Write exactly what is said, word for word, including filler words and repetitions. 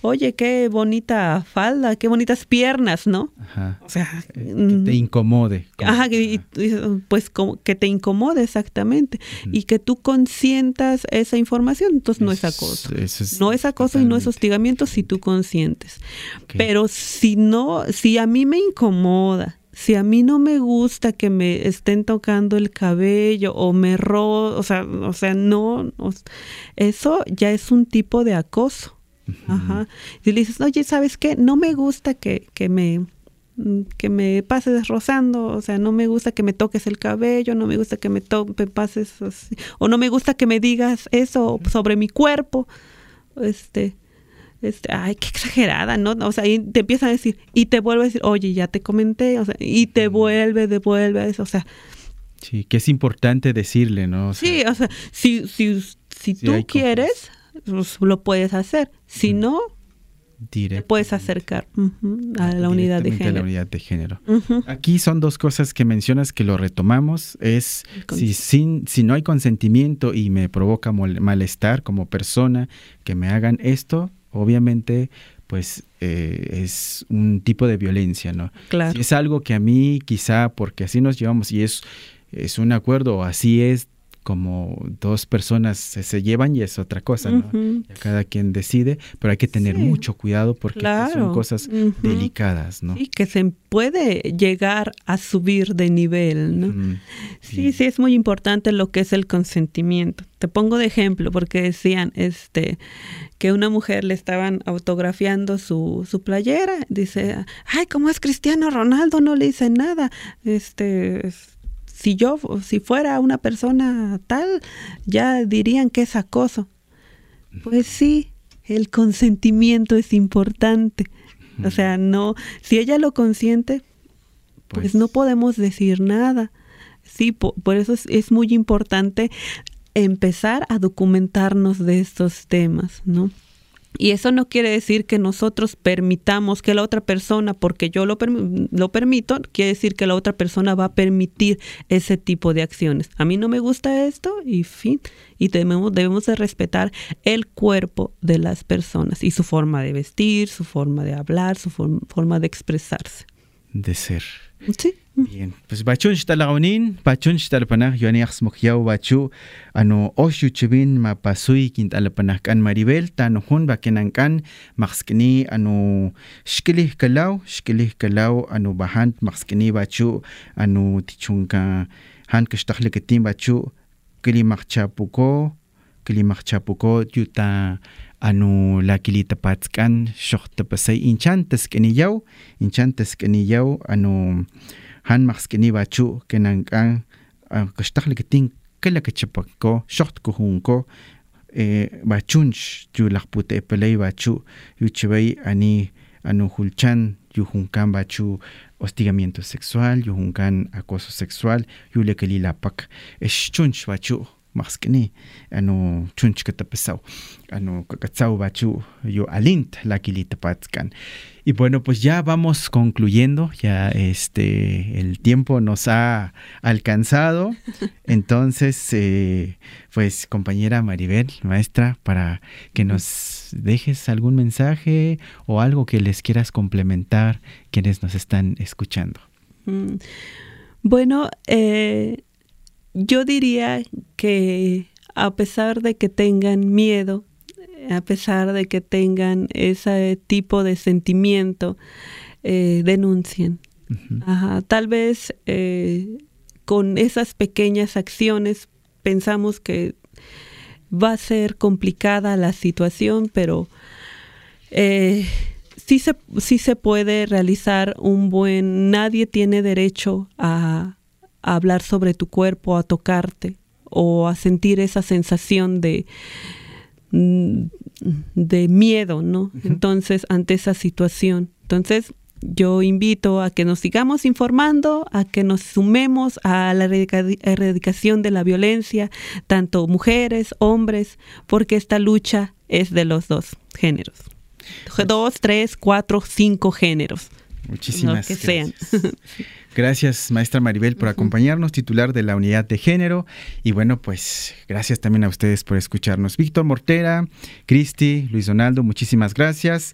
oye, qué bonita falda, qué bonitas piernas, ¿no? Ajá. O sea, eh, que te incomode. Como, ajá, que, y, pues como que te incomode exactamente uh-huh. y que tú consientas esa información, entonces es, no es acoso. Es no es acoso totalmente. Y no es hostigamiento si tú consientes. Okay. Pero si no, si a mí me incomoda, si a mí no me gusta que me estén tocando el cabello o me ro, o sea, o sea, no, o, eso ya es un tipo de acoso. Uh-huh. Ajá. Y le dices, oye, ¿sabes qué? No me gusta que, que me que me pases rozando, o sea, no me gusta que me toques el cabello, no me gusta que me, to- me pases así, o no me gusta que me digas eso sobre mi cuerpo, este... Este, ay, qué exagerada, ¿no? O sea, y te empiezan a decir, y te vuelve a decir, oye, ya te comenté, o sea, y te vuelve, devuelve a eso, o sea. Sí, que es importante decirle, ¿no? O sea, sí, o sea, si, si, si, si tú quieres, pues, lo puedes hacer. Si mm. no, te puedes acercar uh-huh, a la unidad de género. A la unidad de género. Uh-huh. Aquí son dos cosas que mencionas que lo retomamos. Es si, sin, si no hay consentimiento y me provoca mol- malestar como persona que me hagan esto, obviamente, pues eh, es un tipo de violencia, ¿no? Claro. Si es algo que a mí quizá, porque así nos llevamos y es, es un acuerdo, así es como dos personas se, se llevan y es otra cosa, ¿no? Uh-huh. Cada quien decide, pero hay que tener sí. mucho cuidado porque claro. son cosas uh-huh. delicadas, ¿no? Sí, que se puede llegar a subir de nivel, ¿no? Uh-huh. Sí, Bien. sí, es muy importante lo que es el consentimiento. Te pongo de ejemplo porque decían este que una mujer le estaban autografiando su, su playera, dice, ay, ¿cómo es Cristiano Ronaldo? No le hice nada, este... Si yo, si fuera una persona tal, ya dirían que es acoso. Pues sí, el consentimiento es importante. O sea, no, si ella lo consiente, pues, pues no podemos decir nada. Sí, por, por eso es, es muy importante empezar a documentarnos de estos temas, ¿no? Y eso no quiere decir que nosotros permitamos que la otra persona, porque yo lo, perm- lo permito, quiere decir que la otra persona va a permitir ese tipo de acciones. A mí no me gusta esto y fin. Y debemos, debemos de respetar el cuerpo de las personas y su forma de vestir, su forma de hablar, su form- forma de expresarse. De ser. Sí. Bien, pues bachun shtalaunin, bachun shtalpanaj yoni axmokyaw bachu ano oshu chibin mapasui kint alapanaj kan Maribel tan hun bakenankan maxkini ano shkilih kalaw shkilih kalaw ano bahant maxkini bachu ano tichunka han kashtahliketin bachu kilimakchapuko kilimakchapuko yuta ano lakilita patskan shohtapasay inchantes keniyaw inchantes keniyaw ano han maxkini bachu kenankan kashtahliketin kelakachapako shohtkuhunko eh bachunch yulakpute pelay bachu yuchibay ani ano hulchan yuhunkan bachu hostigamiento sexual yuhunkan acoso sexual yulekelilapak eschunch bachu maxkini ano chunch katapasaw ano kakatsaw bachu yo alint lakilita patskan. Y bueno, pues ya vamos concluyendo, ya este el tiempo nos ha alcanzado. Entonces, eh, pues compañera Maribel, maestra, para que nos dejes algún mensaje o algo que les quieras complementar quienes nos están escuchando. Mm. Bueno, eh, yo diría que a pesar de que tengan miedo, a pesar de que tengan ese tipo de sentimiento, eh, denuncien. Uh-huh. Ajá, tal vez eh, con esas pequeñas acciones pensamos que va a ser complicada la situación, pero eh, sí se, sí se puede realizar un buen... Nadie tiene derecho a, a hablar sobre tu cuerpo, a tocarte o a sentir esa sensación de... de miedo, ¿no? Uh-huh. Entonces, ante esa situación. Entonces, yo invito a que nos sigamos informando, a que nos sumemos a la erradica- erradicación de la violencia, tanto mujeres, hombres, porque esta lucha es de los dos géneros. Dos, tres, cuatro, cinco géneros. Muchísimas que gracias. Sean. Gracias, maestra Maribel, por acompañarnos, titular de la Unidad de Género. Y bueno, pues gracias también a ustedes por escucharnos. Víctor Mortera, Cristi, Luis Donaldo, muchísimas gracias.